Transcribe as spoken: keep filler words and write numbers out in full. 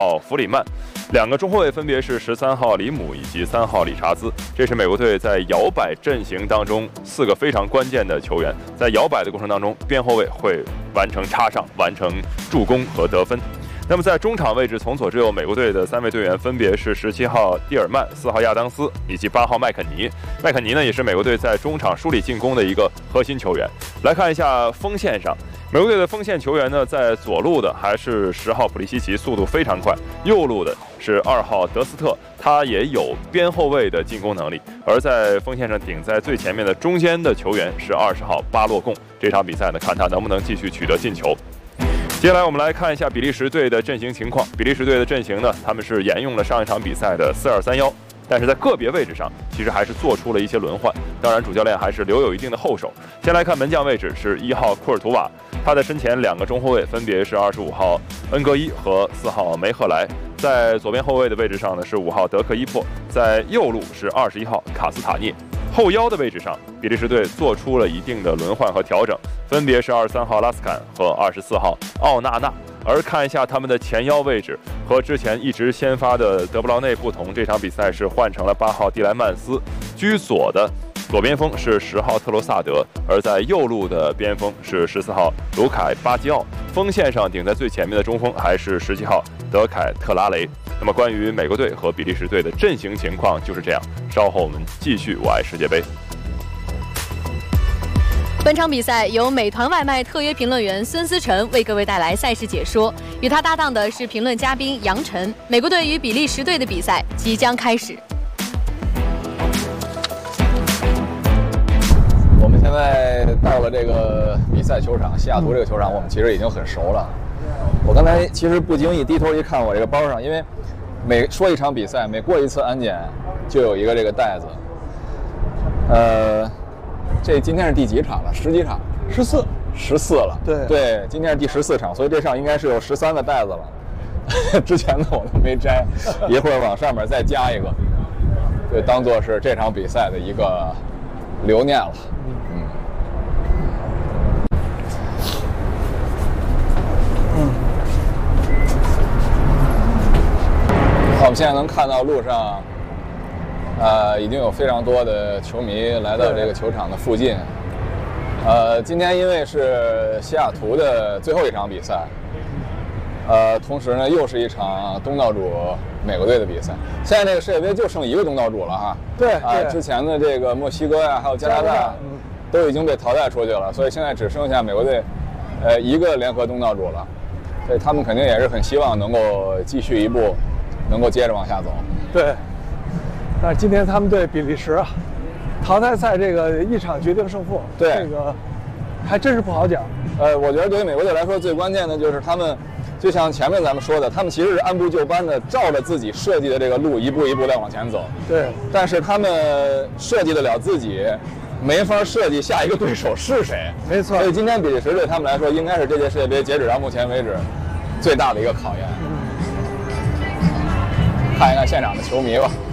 号弗里曼，两个中后卫分别是十三号里姆以及三号理查兹。这是美国队在摇摆阵型当中四个非常关键的球员，在摇摆的过程当中，边后卫会完成插上、完成助攻和得分。那么在中场位置，从左至右，美国队的三位队员分别是十七号蒂尔曼、四号亚当斯以及八号麦肯尼。麦肯尼呢，也是美国队在中场梳理进攻的一个核心球员。来看一下锋线上，美国队的锋线球员呢，在左路的还是十号普利西奇，速度非常快；右路的是二号德斯特，他也有边后卫的进攻能力。而在锋线上顶在最前面的中间的球员是二十号巴洛贡。这场比赛呢，看他能不能继续取得进球。接下来我们来看一下比利时队的阵型情况。比利时队的阵型呢，他们是沿用了上一场比赛的四二三一，但是在个别位置上其实还是做出了一些轮换。当然，主教练还是留有一定的后手。先来看门将位置，是一号库尔图瓦，他的身前两个中后卫分别是二十五号恩格伊和四号梅赫莱。在左边后卫的位置上呢，是五号德克伊珀，在右路是二十一号卡斯塔涅。后腰的位置上，比利时队做出了一定的轮换和调整，分别是二十三号拉斯坎和二十四号奥纳纳。而看一下他们的前腰位置，和之前一直先发的德布劳内不同，这场比赛是换成了八号蒂莱曼斯，居左的左边锋是十号特罗萨德，而在右路的边锋是十四号卢凯巴基奥。锋线上顶在最前面的中锋还是十七号德凯特拉雷。那么关于美国队和比利时队的阵型情况就是这样，稍后我们继续我爱世界杯。 本场比赛由美团外卖特约评论员孙思成为各位带来赛事解说，与他搭档的是评论嘉宾杨晨。美国队与比利时队的比赛即将开始。 我们现在到了这个比赛球场，西雅图这个球场我们其实已经很熟了。我刚才其实不经意低头一看我这个包上，因为每说一场比赛，每过一次安检就有一个这个袋子。呃，这今天是第几场了？十几场？ 十四， 十四了。 对对，今天是第十四场，所以这上应该是有十三个袋子了。之前的我都没摘，一会儿往上面再加一个，就当做是这场比赛的一个留念了。嗯。我们现在能看到路上，呃，已经有非常多的球迷来到这个球场的附近。呃，今天因为是西雅图的最后一场比赛，呃，同时呢又是一场东道主美国队的比赛。现在这个世界杯就剩一个东道主了哈。 对， 啊、呃，之前的这个墨西哥呀、啊，还有加拿大，嗯，都已经被淘汰出去了，所以现在只剩下美国队，呃，一个联合东道主了。所以他们肯定也是很希望能够继续一步。能够接着往下走， 对。但是今天他们对比利时啊，淘汰赛这个一场决定胜负， 对这个还真是不好讲。 呃，我觉得对于美国队来说，最关键的就是他们，就像前面咱们说的，他们其实是按部就班的，照着自己设计的这个路一步一步在往前走。 对。但是他们设计得了自己，没法设计下一个对手是谁。 没错。 所以今天比利时对他们来说，应该是这届世界杯截止到目前为止最大的一个考验。看一看现场的球迷吧。